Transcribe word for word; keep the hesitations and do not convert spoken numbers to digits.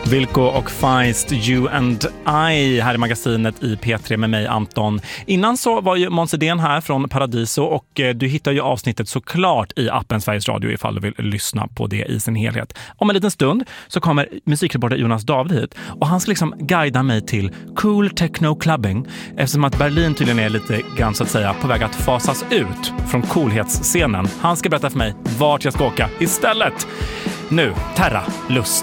Wilco och Feist, You and I här i magasinet i P tre med mig, Anton. Innan så var ju Måns Edén här från Paradiso och du hittar ju avsnittet såklart i appen Sveriges Radio ifall du vill lyssna på det i sin helhet. Om en liten stund så kommer musikreporter Jonas David hit och han ska liksom guida mig till cool techno clubbing eftersom att Berlin tydligen är lite grann så att säga på väg att fasas ut från coolhetsscenen. Han ska berätta för mig vart jag ska åka istället. Nu, Terra Lust.